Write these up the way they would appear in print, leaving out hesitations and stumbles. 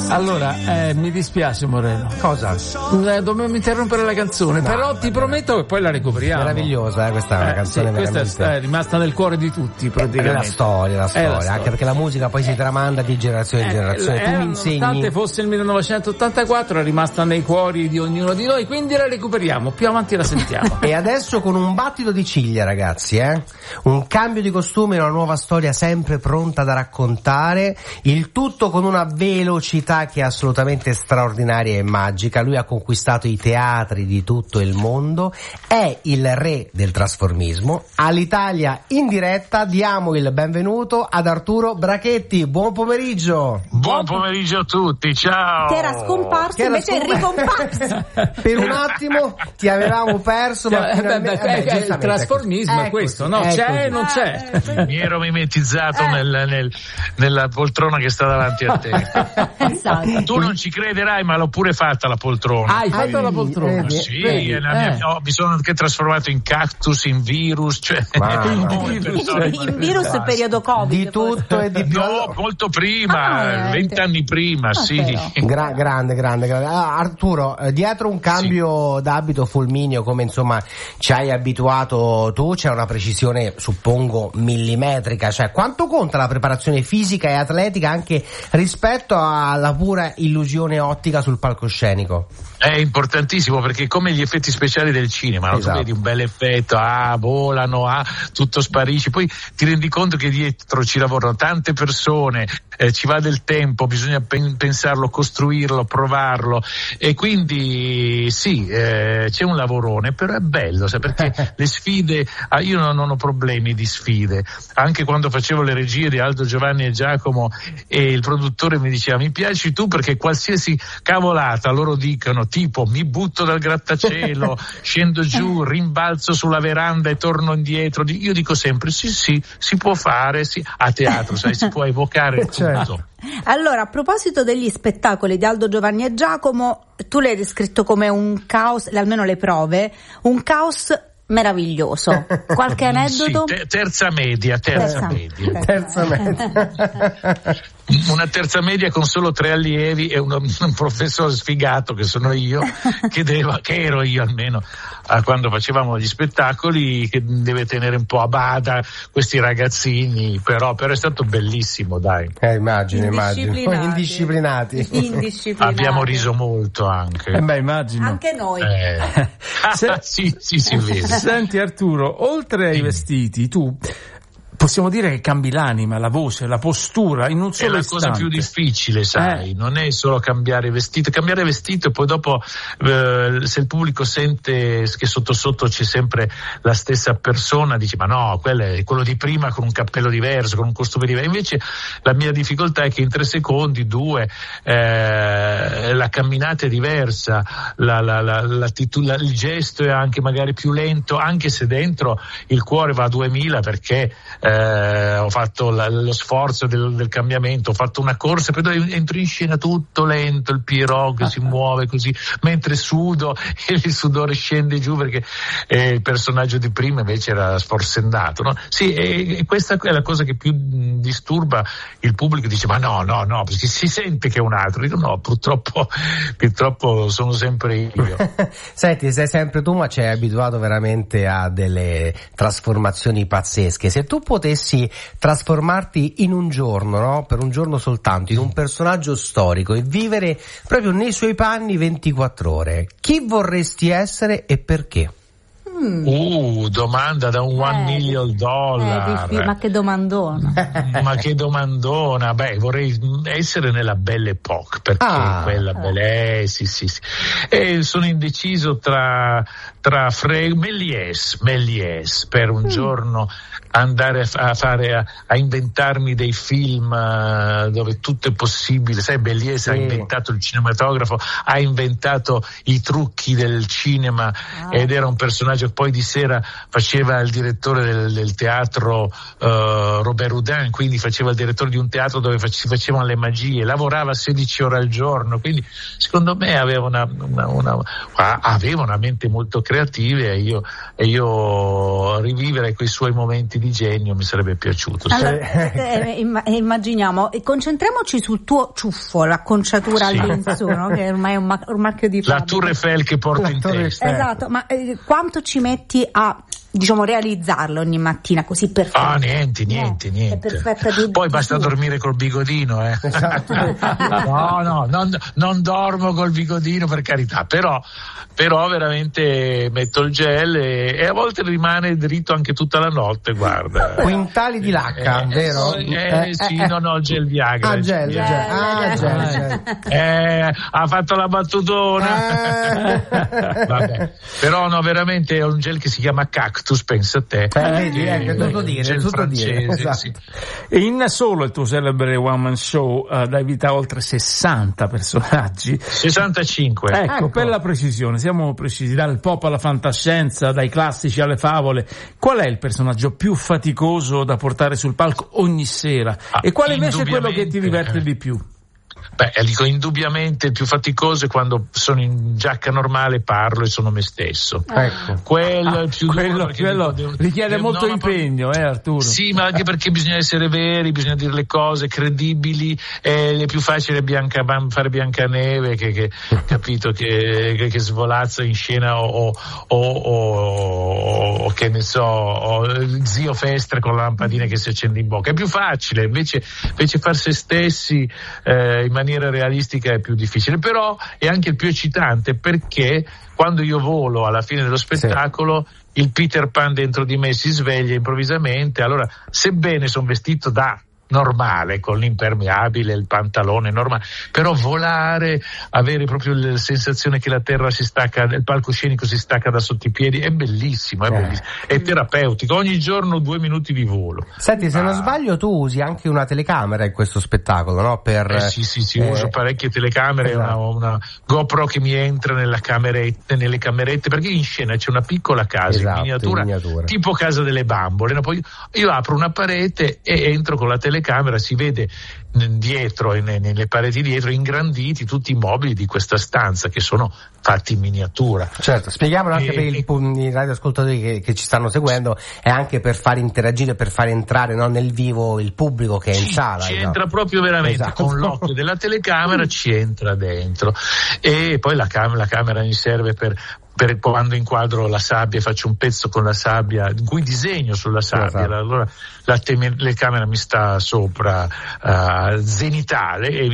Allora, mi dispiace Moreno. Cosa? Dobbiamo interrompere la canzone, no, però ti prometto che poi la recuperiamo. Meravigliosa, questa è una canzone veramente... Questa è rimasta nel cuore di tutti, praticamente. La storia, anche perché la musica poi si tramanda di generazione in generazione. Tu mi insegni... Nonostante fosse il 1984, è rimasta nei cuori di ognuno di noi, quindi la recuperiamo, più avanti la sentiamo. E adesso con un battito di ciglia, ragazzi, un cambio di costume, una nuova storia sempre pronta da raccontare, il tutto con una velocità che è assolutamente straordinaria e magica. Lui ha conquistato i teatri di tutto il mondo, è il re del trasformismo. All'Italia in diretta diamo il benvenuto ad Arturo Brachetti. Buon pomeriggio. Buon pomeriggio a tutti, ciao. Che era scomparso, invece è ricomparso. Per un attimo ti avevamo perso, ma il trasformismo è questo, no? C'è, non c'è. Mi ero mimetizzato nella poltrona che sta davanti a te. Esatto. Tu non ci crederai, ma l'ho pure fatta la poltrona. Hai fatto la poltrona? Sì, mi sono anche trasformato in cactus, in virus, in virus periodo Covid. Di tutto e di più. No, molto prima, 20 anni prima, sì. Grande. Arturo, dietro un cambio d'abito fulmineo, come insomma ci hai abituato tu, c'è una precisione, suppongo, millimetrica. Cioè, quanto conta la preparazione fisica e atletica anche rispetto alla pura illusione ottica sul palcoscenico? È importantissimo, perché come gli effetti speciali del cinema, no? Tu vedi un bel effetto, volano, tutto sparisce, poi ti rendi conto che dietro ci lavorano tante persone, ci va del tempo, bisogna pensarlo, costruirlo, provarlo, e quindi sì, c'è un lavorone, però è bello, perché le sfide, io non ho problemi di sfide, anche quando facevo le regie di Aldo, Giovanni e Giacomo, e il produttore mi diceva: mi piaci tu perché qualsiasi cavolata loro dicono, tipo mi butto dal grattacielo, scendo giù, rimbalzo sulla veranda e torno indietro, io dico sempre sì, si può fare, sì, a teatro, si può evocare tutto. Allora, a proposito degli spettacoli di Aldo, Giovanni e Giacomo, tu l'hai descritto come un caos, almeno le prove, un caos meraviglioso. Qualche aneddoto? Sì, terza media. Una terza media con solo 3 allievi e un professore sfigato che sono io, che ero io almeno quando facevamo gli spettacoli, che deve tenere un po' a bada questi ragazzini, però è stato bellissimo, dai. Immagino. Indisciplinati. Abbiamo riso molto anche. Immagino. Anche noi. Sì, vede. Senti Arturo, oltre ai vestiti, tu possiamo dire che cambi l'anima, la voce, la postura in un solo istante. È la cosa più difficile, sai, non è solo cambiare vestito e poi dopo se il pubblico sente che sotto c'è sempre la stessa persona, dice ma no, quello di prima con un cappello diverso, con un costume diverso. Invece la mia difficoltà è che in 3 secondi, 2, la camminata è diversa, il gesto è anche magari più lento, anche se dentro il cuore va a 2000, perché ho fatto lo sforzo del cambiamento, ho fatto una corsa, poi entro in scena tutto lento, il Pierrot che si muove così, mentre sudo e il sudore scende giù, perché il personaggio di prima invece era sforsennato, no? Sì, e questa è la cosa che più disturba il pubblico, dice ma no, perché si sente che è un altro. Dico no, purtroppo sono sempre io. Senti, sei sempre tu, ma ci hai abituato veramente a delle trasformazioni pazzesche. Se tu potessi trasformarti in un giorno, no? Per un giorno soltanto, in un personaggio storico e vivere proprio nei suoi panni 24 ore, chi vorresti essere e perché? Domanda da un $1 million. Ma che domandona. Ma che domandona. Beh, vorrei essere nella Belle Époque, perché quella belle, sì. E sono indeciso tra Méliès per un giorno andare a inventarmi dei film dove tutto è possibile. Sai, Méliès ha inventato il cinematografo, ha inventato i trucchi del cinema ed era un personaggio. Poi di sera faceva il direttore del teatro Robert Houdin, quindi faceva il direttore di un teatro dove si facevano le magie, lavorava 16 ore al giorno, quindi secondo me aveva una mente molto creativa, e io rivivere quei suoi momenti di genio mi sarebbe piaciuto. Allora, immaginiamo, concentriamoci sul tuo ciuffo, l'acconciatura all'insu, no? Che ormai è un marchio di fabbrica. La Tour Eiffel che porto in testa. Esatto, ma quanto ci metti a, diciamo, realizzarlo ogni mattina così perfetto? Ah, niente. È perfetta Poi basta dormire col bigodino, Esatto. No, non dormo col bigodino, per carità, però veramente metto il gel e a volte rimane dritto anche tutta la notte, guarda. Quintali di lacca, vero? Sì, non ho il gel Viagra. Gel. Ha fatto la battutona. Vabbè. Però no, veramente è un gel che si chiama Cactus, pensa a te. Vedi, è tutto dire, gel tutto francese, dire. Esatto. sì. E in solo il tuo celebre one man show dai vita a oltre 60 personaggi. 65. Ecco, per la precisione, siamo precisi, dal pop alla fantascienza, dai classici alle favole. Qual è il personaggio più faticoso da portare sul palco ogni sera? E quale invece è quello che ti diverte di più? Beh, dico, indubbiamente il più faticoso è quando sono in giacca normale, parlo e sono me stesso. Ecco. Quello è il più duro, quello richiede molto impegno, Arturo. Sì, ma anche perché bisogna essere veri, bisogna dire le cose credibili. È più facile fare Biancaneve che capito, che svolazza in scena o che ne so, o zio Festre con la lampadina che si accende in bocca. È più facile, invece far se stessi in maniera realistica è più difficile, però è anche il più eccitante, perché quando io volo alla fine dello spettacolo il Peter Pan dentro di me si sveglia improvvisamente. Allora, sebbene sono vestito da normale, con l'impermeabile, il pantalone normale, però volare, avere proprio la sensazione che la terra si stacca, il palcoscenico si stacca da sotto i piedi, è bellissimo, è terapeutico. Ogni giorno 2 minuti di volo. Senti, se non sbaglio tu usi anche una telecamera in questo spettacolo, no? Sì, uso parecchie telecamere, esatto. una GoPro che mi entra nelle camerette, perché in scena c'è una piccola casa, esatto, in miniatura, tipo Casa delle Bambole, no? Poi io apro una parete e entro con la telecamera, si vede dietro e nelle pareti dietro ingranditi tutti i mobili di questa stanza che sono fatti in miniatura. Certo, spieghiamolo anche per i radioascoltatori che ci stanno seguendo, è anche per far interagire, per far entrare, no, nel vivo il pubblico che è in sala. Ci entra proprio veramente, esatto. Con l'occhio della telecamera ci entra dentro, e poi la camera mi serve per quando inquadro la sabbia, faccio un pezzo con la sabbia in cui disegno sulla sabbia, esatto. Allora la telecamera mi sta sopra zenitale e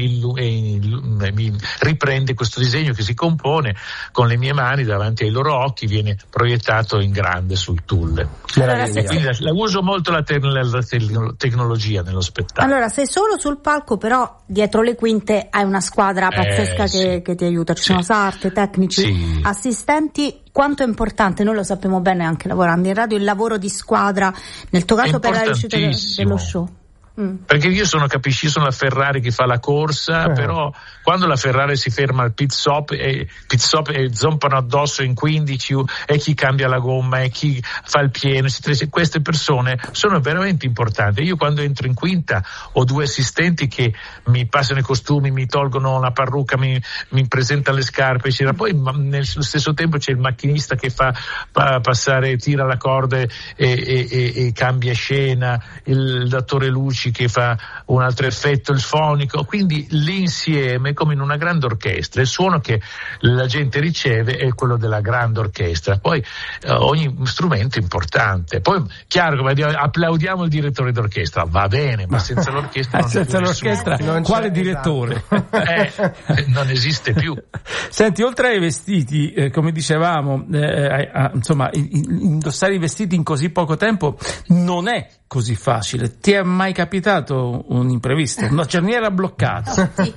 mi riprende questo disegno che si compone con le mie mani davanti ai loro occhi, viene proiettato in grande sul tulle. Quindi la uso molto la tecnologia nello spettacolo. Allora, sei solo sul palco, però dietro le quinte hai una squadra pazzesca che ti aiuta, ci sono sarte, tecnici, assistenti. Quanto è importante, noi lo sappiamo bene anche lavorando in radio, il lavoro di squadra, nel tuo caso per la riuscita dello show. Perché io sono la Ferrari che fa la corsa, però quando la Ferrari si ferma al pit stop e zompano addosso in 15 e chi cambia la gomma e chi fa il pieno, queste persone sono veramente importanti. Io quando entro in quinta ho 2 assistenti che mi passano i costumi, mi tolgono la parrucca, mi presentano le scarpe, eccetera. Poi nello stesso tempo c'è il macchinista che fa passare, tira la corda e cambia scena, il dattore luci che fa un altro effetto, il fonico, quindi l'insieme come in una grande orchestra, il suono che la gente riceve è quello della grande orchestra, poi ogni strumento è importante. Poi chiaro che applaudiamo il direttore d'orchestra, va bene, ma senza l'orchestra non quale direttore? Non esiste più. Senti, oltre ai vestiti, come dicevamo, insomma, indossare i vestiti in così poco tempo non è così facile. Ti è mai capitato un imprevisto? Una cerniera bloccata?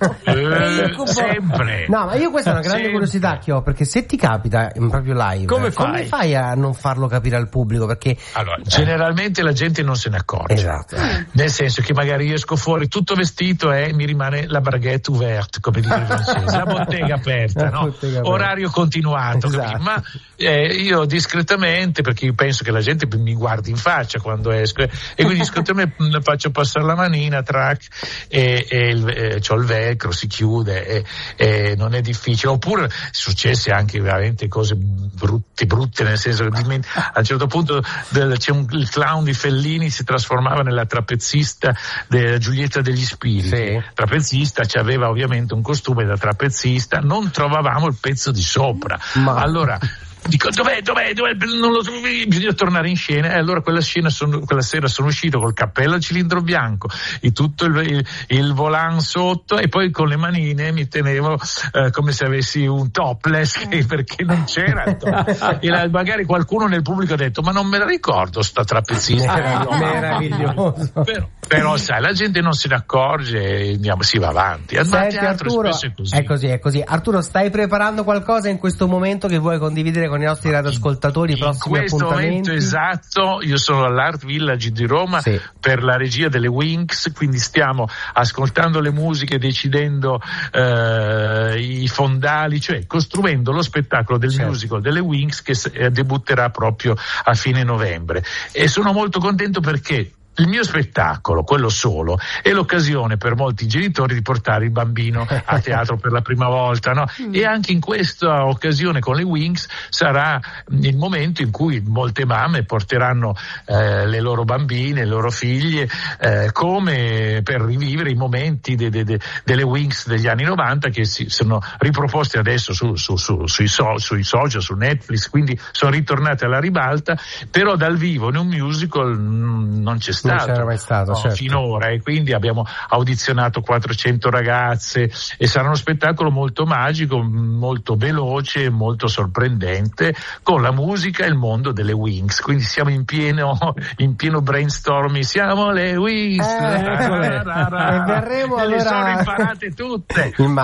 Sempre. No, ma io questa è una grande curiosità che ho, perché se ti capita in proprio live, come fai a non farlo capire al pubblico? Perché allora, generalmente la gente non se ne accorge. Esatto. Nel senso che magari io esco fuori tutto vestito e mi rimane la baguette ouverte, come dice il francese, la bottega aperta, no? Orario continuato, esatto. Ma io discretamente, perché io penso che la gente mi guardi in faccia quando esco, e quindi discretamente faccio passare la manina, track, e c'ho il velcro, si chiude, e non è difficile. Oppure successe anche veramente cose brutte, nel senso che a un certo punto il clown di Fellini si trasformava nella trapezzista della Giulietta degli Spiriti. Sì. Trapezzista, aveva ovviamente un costume da trapezzista, non trovavamo il pezzo di sopra. Allora dico, dov'è? Non lo trovi, bisogna tornare in scena. E allora quella sera sono uscito col cappello a cilindro bianco e tutto il volant sotto, e poi con le manine mi tenevo come se avessi un topless, perché non c'era il topless. E magari qualcuno nel pubblico ha detto: ma non me la ricordo sta trapezzista. Meraviglioso. Però sai, la gente non se ne accorge e si va avanti. Senti, Arturo, è così. Arturo, stai preparando qualcosa in questo momento che vuoi condividere con i nostri radioascoltatori? Prossimi appuntamenti? In questo momento esatto, io sono all'Art Village di Roma per la regia delle Wings, quindi stiamo ascoltando le musiche, decidendo i fondali, cioè costruendo lo spettacolo del musical delle Wings che debutterà proprio a fine novembre. E sono molto contento perché il mio spettacolo, quello solo, è l'occasione per molti genitori di portare il bambino a teatro per la prima volta, no? E anche in questa occasione con le Wings sarà il momento in cui molte mamme porteranno le loro bambine, le loro figlie, come per rivivere i momenti delle Wings degli anni 90, che sono riproposti adesso sui social, su Netflix, quindi sono ritornate alla ribalta, però dal vivo in un musical non c'è Non c'era mai stato, certo. Finora, e quindi abbiamo audizionato 400 ragazze e sarà uno spettacolo molto magico, molto veloce, molto sorprendente, con la musica e il mondo delle Wings, quindi siamo in pieno brainstorming, siamo le Wings, e verremo le sono imparate tutte.